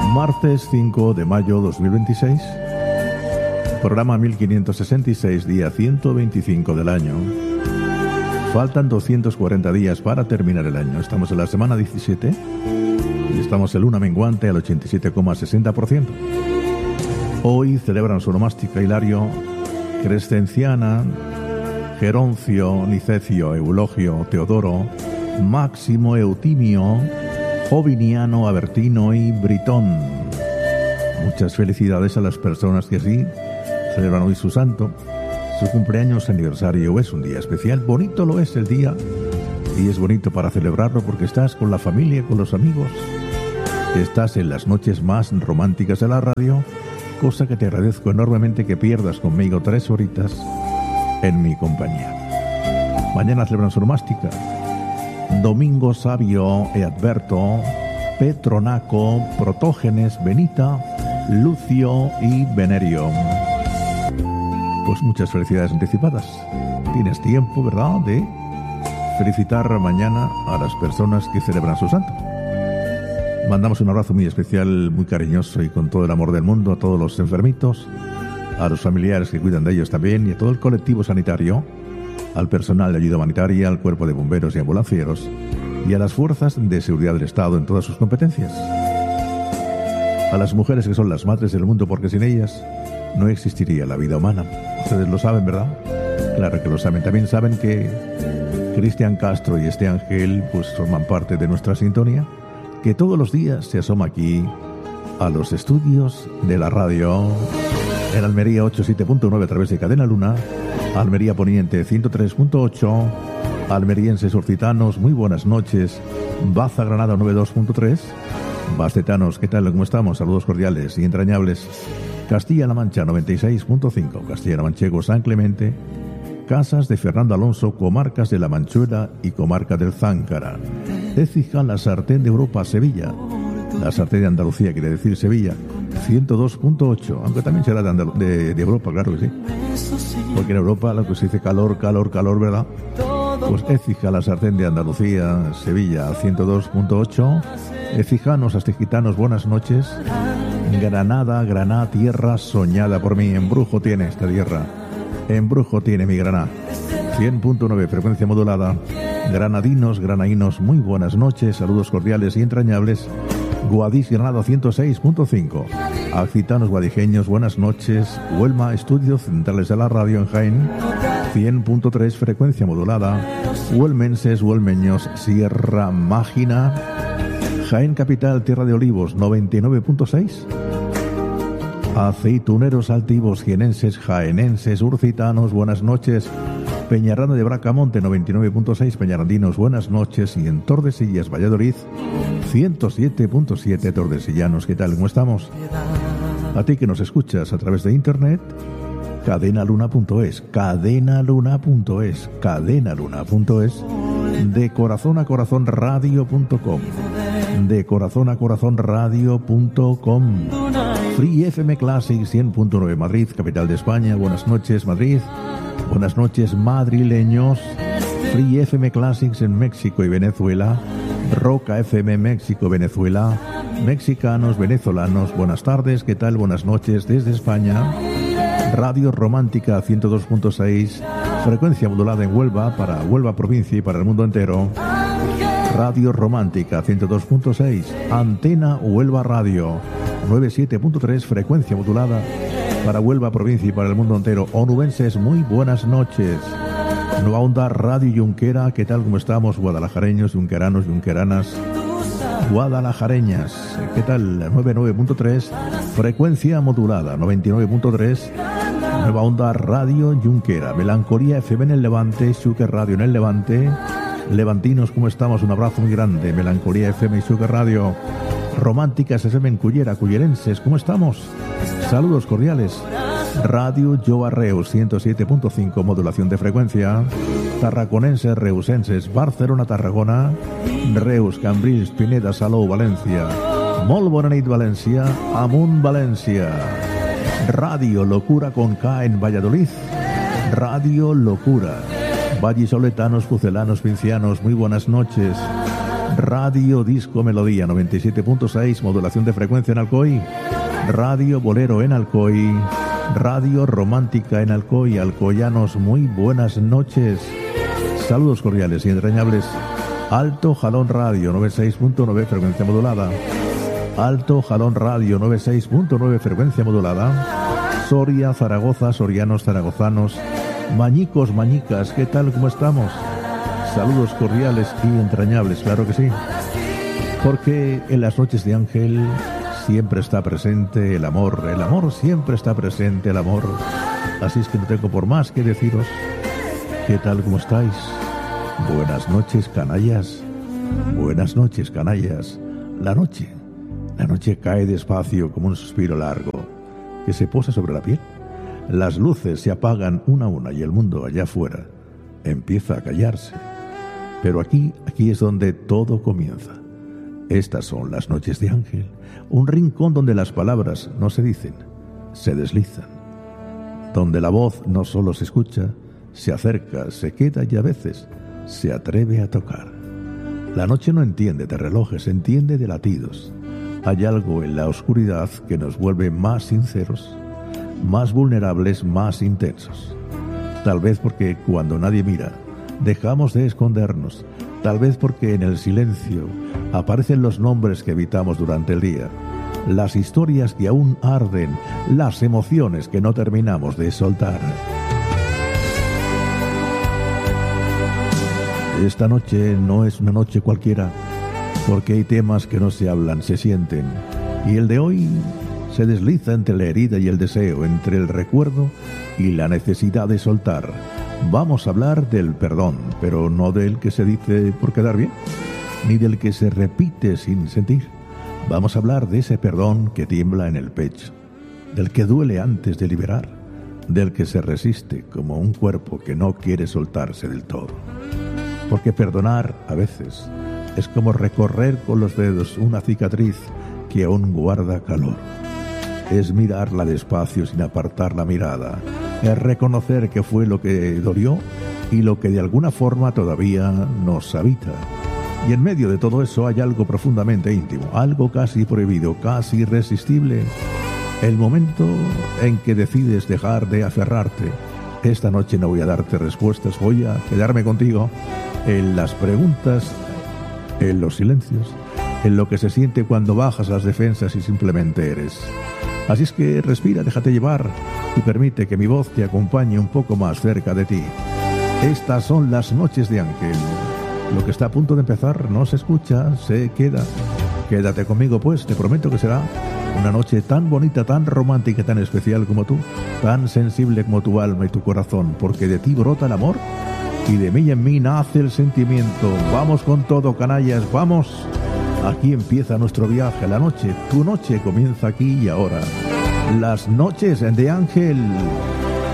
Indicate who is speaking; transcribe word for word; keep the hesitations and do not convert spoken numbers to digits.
Speaker 1: Martes cinco de mayo dos mil veintiséis, programa mil quinientos sesenta y seis, día ciento veinticinco del año. Faltan doscientos cuarenta días para terminar el año. Estamos en la semana diecisiete y estamos en luna menguante al ochenta y siete coma sesenta por ciento. Hoy celebran su onomástica Hilario, Crescenciana, Geroncio, Nicecio, Eulogio, Teodoro, Máximo, Eutimio, Joviniano, Abertino y Britón. Muchas felicidades a las personas que sí celebran hoy su santo, su cumpleaños, aniversario. Es un día especial, bonito lo es el día, y es bonito para celebrarlo porque estás con la familia, con los amigos, estás en las noches más románticas de la radio, cosa que te agradezco enormemente que pierdas conmigo tres horitas en mi compañía. Mañana celebran su onomástica Domingo, Sabio, Eadberto, Petronaco, Protógenes, Benita, Lucio y Venerio. Pues muchas felicidades anticipadas. Tienes tiempo, ¿verdad?, de felicitar mañana a las personas que celebran su santo. Mandamos un abrazo muy especial, muy cariñoso y con todo el amor del mundo a todos los enfermitos, a los familiares que cuidan de ellos también y a todo el colectivo sanitario, al personal de ayuda humanitaria, al cuerpo de bomberos y ambulancieros y a las fuerzas de seguridad del Estado en todas sus competencias. A las mujeres que son las madres del mundo, porque sin ellas no existiría la vida humana. Ustedes lo saben, ¿verdad? Claro que lo saben. También saben que Cristian Castro y este ángel pues forman parte de nuestra sintonía, que todos los días se asoma aquí a los estudios de la radio en Almería ochenta y siete punto nueve a través de Cadena Luna, Almería Poniente ciento tres punto ocho, almerienses occitanos, muy buenas noches, Baza Granada noventa y dos punto tres, bastetanos, ¿qué tal? ¿Cómo estamos? Saludos cordiales y entrañables. Castilla-La Mancha noventa y seis punto cinco, Castilla-La Manchego, San Clemente, Casas de Fernando Alonso, comarcas de La Manchuela y comarca del Záncara. Écija, la sartén de Europa, Sevilla. La sartén de Andalucía, quiere decir Sevilla, ciento dos punto ocho, aunque también será de, Andal- de, de Europa, claro que sí. Porque en Europa lo que se dice calor, calor, calor, ¿verdad? Pues Écija, la sartén de Andalucía, Sevilla, ciento dos punto ocho. Ecijanos, astigitanos, buenas noches. Granada, Granada, tierra soñada por mí. Embrujo tiene esta tierra. Embrujo tiene mi Granada. cien punto nueve, frecuencia modulada. Granadinos, granainos, muy buenas noches. Saludos cordiales y entrañables. Guadix, Granada, ciento seis punto cinco. Accitanos, guadijeños, buenas noches. Huelma, estudios centrales de la radio en Jaén, cien punto tres, frecuencia modulada. Huelmenses, huelmeños, Sierra Mágina. Jaén capital, Tierra de Olivos, noventa y nueve punto seis. Aceituneros altivos, jienenses, jaenenses, urcitanos, buenas noches. Peñaranda de Bracamonte, noventa y nueve punto seis, peñarandinos, buenas noches. Y en Tordesillas, Valladolid, ciento siete punto siete, tordesillanos, ¿qué tal? ¿Cómo estamos? A ti que nos escuchas a través de internet, cadenaluna punto es, cadenaluna punto es, cadenaluna punto es, de corazón a corazón radio punto com, de corazón a corazón radio punto com. Free F M Classic cien punto nueve Madrid, capital de España, buenas noches Madrid. Buenas noches madrileños. Free F M Classics en México y Venezuela. Roca F M México, Venezuela. Mexicanos, venezolanos, buenas tardes, ¿qué tal? Buenas noches desde España. Radio Romántica ciento dos punto seis, frecuencia modulada en Huelva, para Huelva provincia y para el mundo entero. Radio Romántica ciento dos punto seis, Antena Huelva Radio noventa y siete punto tres, frecuencia modulada para Huelva provincia y para el mundo entero. Onubenses, muy buenas noches. Nueva Onda Radio Yunquera, ¿qué tal? ¿Cómo estamos? Guadalajareños, yunqueranos, yunqueranas, guadalajareñas, ¿qué tal? noventa y nueve punto tres, frecuencia modulada, noventa y nueve punto tres. Nueva Onda Radio Yunquera. Melancolía F M en el Levante, Sugar Radio en el Levante. Levantinos, ¿cómo estamos? Un abrazo muy grande. Melancolía F M y Sugar Radio. Románticas F M en Cullera, cullerenses, ¿cómo estamos? Saludos cordiales. Radio Joa Reus, ciento siete punto cinco, modulación de frecuencia. Tarraconenses, reusenses, Barcelona, Tarragona, Reus, Cambrils, Pineda, Salou, Valencia. Molt bona nit, Valencia. Amunt, Valencia. Radio Locura con K en Valladolid. Radio Locura. Vallisoletanos, pucelanos, pincianos, muy buenas noches. Radio Disco Melodía noventa y siete punto seis, modulación de frecuencia en Alcoy. Radio Bolero en Alcoy. Radio Romántica en Alcoy. Alcoyanos, muy buenas noches. Saludos cordiales y entrañables. Alto Jalón Radio noventa y seis punto nueve, frecuencia modulada. Alto Jalón Radio noventa y seis punto nueve, frecuencia modulada. Soria, Zaragoza, sorianos, zaragozanos, mañicos, mañicas, ¿qué tal? ¿Cómo estamos? Saludos cordiales y entrañables, claro que sí. Porque en las noches de Ángel siempre está presente el amor, el amor siempre está presente, el amor. Así es que no tengo por más que deciros. ¿Qué tal? ¿Cómo estáis? Buenas noches, canallas. Buenas noches, canallas. La noche, la noche cae despacio como un suspiro largo que se posa sobre la piel. Las luces se apagan una a una y el mundo allá afuera empieza a callarse. Pero aquí, aquí es donde todo comienza. Estas son las noches de Ángel, un rincón donde las palabras no se dicen, se deslizan. Donde la voz no solo se escucha, se acerca, se queda y a veces se atreve a tocar. La noche no entiende de relojes, entiende de latidos. Hay algo en la oscuridad que nos vuelve más sinceros, más vulnerables, más intensos. Tal vez porque cuando nadie mira, dejamos de escondernos. Tal vez porque en el silencio aparecen los nombres que evitamos durante el día, las historias que aún arden, las emociones que no terminamos de soltar. Esta noche no es una noche cualquiera, porque hay temas que no se hablan, se sienten. Y el de hoy se desliza entre la herida y el deseo, entre el recuerdo y la necesidad de soltar. Vamos a hablar del perdón, pero no del que se dice por quedar bien, ni del que se repite sin sentir. Vamos a hablar de ese perdón que tiembla en el pecho, del que duele antes de liberar, del que se resiste como un cuerpo que no quiere soltarse del todo. Porque perdonar, a veces, es como recorrer con los dedos una cicatriz que aún guarda calor. Es mirarla despacio sin apartar la mirada. Es reconocer que fue lo que dolió y lo que de alguna forma todavía nos habita. Y en medio de todo eso hay algo profundamente íntimo, algo casi prohibido, casi irresistible. El momento en que decides dejar de aferrarte. Esta noche no voy a darte respuestas, voy a quedarme contigo en las preguntas, en los silencios, en lo que se siente cuando bajas las defensas y simplemente eres. Así es que respira, déjate llevar y permite que mi voz te acompañe un poco más cerca de ti. Estas son las noches de Ángel. Lo que está a punto de empezar no se escucha, se queda. Quédate conmigo pues, te prometo que será una noche tan bonita, tan romántica y tan especial como tú, tan sensible como tu alma y tu corazón, porque de ti brota el amor y de mí y en mí nace el sentimiento. Vamos con todo, canallas, vamos. Aquí empieza nuestro viaje, la noche, tu noche comienza aquí y ahora. Las noches de Ángel.